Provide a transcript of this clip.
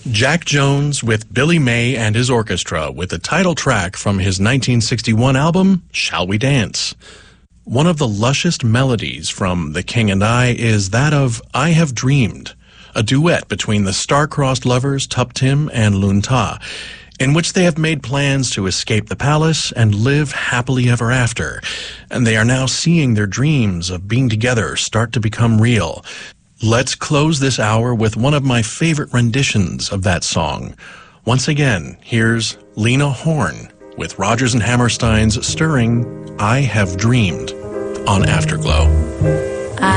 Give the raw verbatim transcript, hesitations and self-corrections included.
Jack Jones with Billy May and his orchestra with the title track from his nineteen sixty-one album, Shall We Dance? One of the lushest melodies from The King and I is that of I Have Dreamed, a duet between the star-crossed lovers Tup Tim and Lun Ta, in which they have made plans to escape the palace and live happily ever after, and they are now seeing their dreams of being together start to become real. Let's close this hour with one of my favorite renditions of that song. Once again, here's Lena Horne with Rodgers and Hammerstein's stirring I Have Dreamed on Afterglow.